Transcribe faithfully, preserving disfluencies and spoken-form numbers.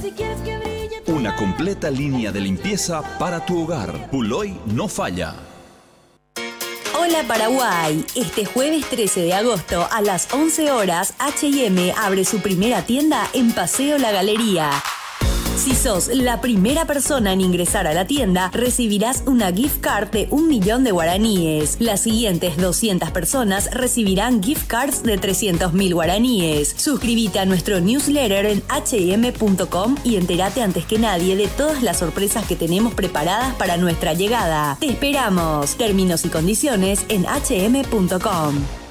Una completa línea de limpieza para tu hogar. Puloy no falla. Hola Paraguay, este jueves trece de agosto a las once horas H y M abre su primera tienda en Paseo La Galería. Si sos la primera persona en ingresar a la tienda, recibirás una gift card de un millón de guaraníes. Las siguientes doscientas personas recibirán gift cards de trescientos mil guaraníes. Suscríbete a nuestro newsletter en h y m punto com y entérate antes que nadie de todas las sorpresas que tenemos preparadas para nuestra llegada. ¡Te esperamos! Términos y condiciones en h y m punto com.